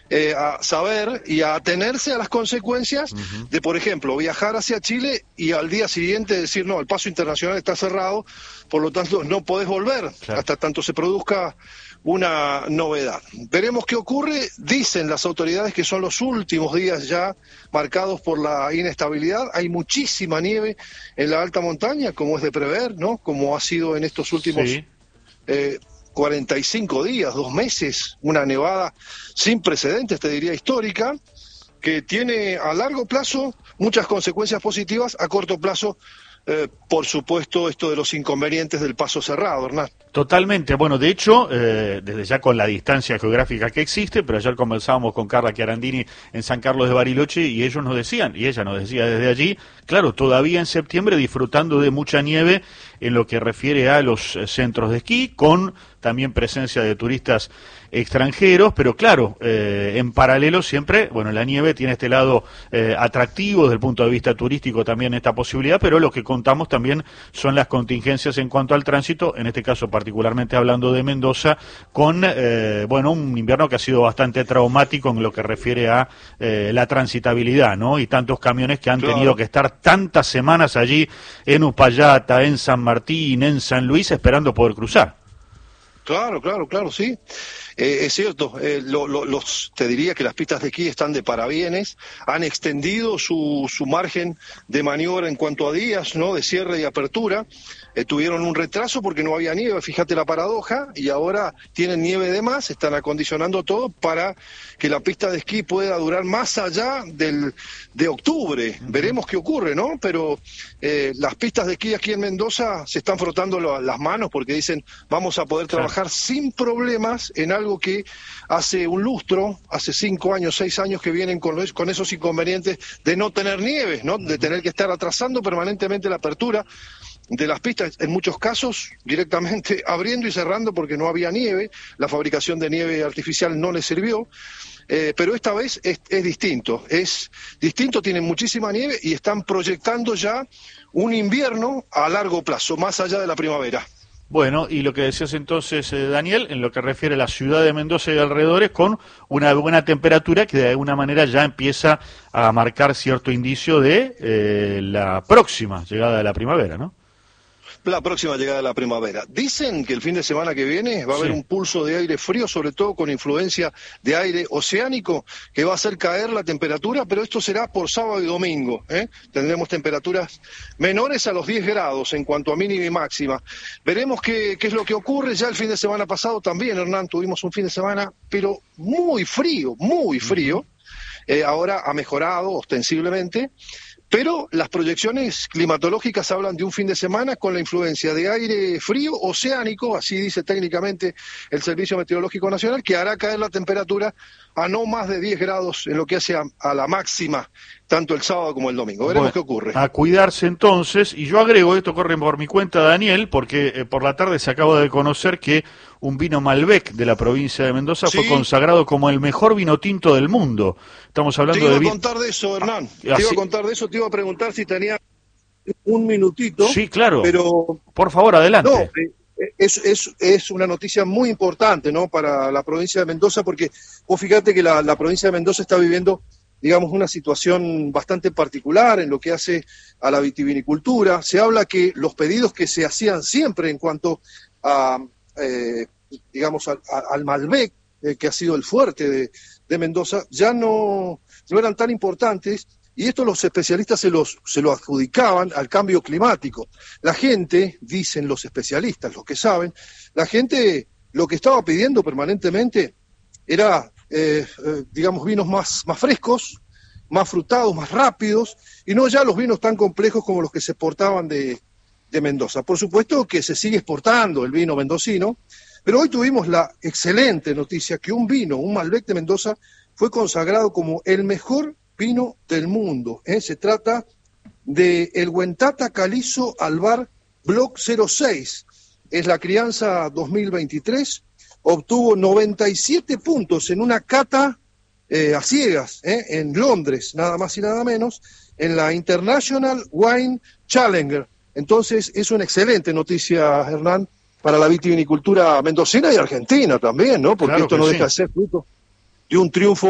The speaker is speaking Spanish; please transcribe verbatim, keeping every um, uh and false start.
eh, a saber y a atenerse a las consecuencias uh-huh. de, por ejemplo, viajar hacia Chile y al día siguiente decir, no, el paso internacional está cerrado, por lo tanto no podés volver claro. hasta tanto se produzca una novedad. Veremos qué ocurre. Dicen las autoridades que son los últimos días ya marcados por la inestabilidad. Hay muchísima nieve en la alta montaña, como es de prever, ¿no? Como ha sido en estos últimos sí. eh, cuarenta y cinco días, dos meses, una nevada sin precedentes, te diría histórica, que tiene a largo plazo muchas consecuencias positivas, a corto plazo Eh, por supuesto, esto de los inconvenientes del paso cerrado, Hernán. Totalmente. Bueno, de hecho, eh, desde ya con la distancia geográfica que existe, pero ayer conversábamos con Carla Chiarandini en San Carlos de Bariloche y ellos nos decían, y ella nos decía desde allí, claro, todavía en septiembre disfrutando de mucha nieve en lo que refiere a los centros de esquí, con también presencia de turistas extranjeros, pero claro, eh, en paralelo siempre, bueno, la nieve tiene este lado eh, atractivo desde el punto de vista turístico también esta posibilidad, pero lo que contamos también son las contingencias en cuanto al tránsito, en este caso particularmente hablando de Mendoza, con, eh, bueno, un invierno que ha sido bastante traumático en lo que refiere a eh, la transitabilidad, ¿no? Y tantos camiones que han claro. tenido que estar tantas semanas allí en Uspallata, en San Martín, en San Luis, esperando poder cruzar. Claro, claro, claro, sí. Eh, es cierto, eh, lo, lo, los, te diría que las pistas de esquí están de parabienes, han extendido su, su margen de maniobra en cuanto a días, ¿no? De cierre y apertura. Eh, tuvieron un retraso porque no había nieve, fíjate la paradoja, y ahora tienen nieve de más, están acondicionando todo para que la pista de esquí pueda durar más allá del, de octubre. Uh-huh. Veremos qué ocurre, ¿no? Pero eh, las pistas de esquí aquí en Mendoza se están frotando lo, las manos porque dicen, vamos a poder trabajar claro. sin problemas en algo que hace un lustro, hace cinco años, seis años que vienen con, con esos inconvenientes de no tener nieve, ¿no? De tener que estar atrasando permanentemente la apertura de las pistas, en muchos casos directamente abriendo y cerrando porque no había nieve, la fabricación de nieve artificial no les sirvió, eh, pero esta vez es, es distinto, es distinto, tienen muchísima nieve y están proyectando ya un invierno a largo plazo, más allá de la primavera. Bueno, y lo que decías entonces, eh, Daniel, en lo que refiere a la ciudad de Mendoza y alrededores, con una buena temperatura que de alguna manera ya empieza a marcar cierto indicio de eh, la próxima llegada de la primavera, ¿no? La próxima llegada de la primavera. Dicen que el fin de semana que viene va a haber sí. un pulso de aire frío, sobre todo con influencia de aire oceánico, que va a hacer caer la temperatura, pero esto será por sábado y domingo, ¿eh? Tendremos temperaturas menores a los diez grados en cuanto a mínima y máxima. Veremos qué, qué es lo que ocurre. Ya el fin de semana pasado también, Hernán, tuvimos un fin de semana, pero muy frío, muy frío. Uh-huh. Eh, ahora ha mejorado ostensiblemente. Pero las proyecciones climatológicas hablan de un fin de semana con la influencia de aire frío oceánico, así dice técnicamente el Servicio Meteorológico Nacional, que hará caer la temperatura a no más de diez grados en lo que hace a, a la máxima, tanto el sábado como el domingo. Veremos bueno, qué ocurre. A cuidarse entonces, y yo agrego, esto corre por mi cuenta, Daniel, porque eh, por la tarde se acaba de conocer que un vino Malbec de la provincia de Mendoza sí. fue consagrado como el mejor vino tinto del mundo. Estamos hablando de... Te iba de a contar de eso, Hernán. Ah, te iba a contar de eso, te iba a preguntar si tenía un minutito. Sí, claro. Pero... Por favor, adelante. No, eh, Es, es, es una noticia muy importante, ¿no? Para la provincia de Mendoza, porque vos fíjate que la, la provincia de Mendoza está viviendo, digamos, una situación bastante particular en lo que hace a la vitivinicultura. Se habla que los pedidos que se hacían siempre en cuanto a, eh, digamos, al, al Malbec, eh, que ha sido el fuerte de, de Mendoza, ya no, no eran tan importantes. Y esto los especialistas se, los, se lo adjudicaban al cambio climático. La gente, dicen los especialistas, los que saben, la gente lo que estaba pidiendo permanentemente era, eh, eh, digamos, vinos más, más frescos, más frutados, más rápidos, y no ya los vinos tan complejos como los que se exportaban de, de Mendoza. Por supuesto que se sigue exportando el vino mendocino, pero hoy tuvimos la excelente noticia que un vino, un Malbec de Mendoza, fue consagrado como el mejor vino del mundo, ¿eh? Se trata de el Huentata Calizo Albar Block cero seis, es la crianza dos mil veintitrés, obtuvo noventa y siete puntos en una cata eh, a ciegas, ¿eh? En Londres, nada más y nada menos, en la International Wine Challenger. Entonces es una excelente noticia, Hernán, para la vitivinicultura mendocina y argentina también, ¿no? Porque claro esto no sí. deja de ser fruto de un triunfo